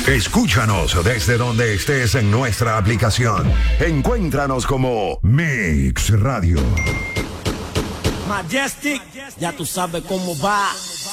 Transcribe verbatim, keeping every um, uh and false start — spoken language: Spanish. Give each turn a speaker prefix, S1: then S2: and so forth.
S1: Escúchanos desde donde estés en nuestra aplicación. Encuéntranos como Mix Radio.
S2: Majestic, ya tú sabes cómo va.